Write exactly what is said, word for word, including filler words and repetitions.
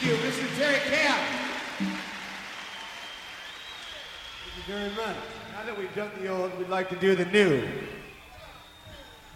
Thank you, Mister Terry Camp. Thank you very much. Now that we've done the old, we'd like to do the new.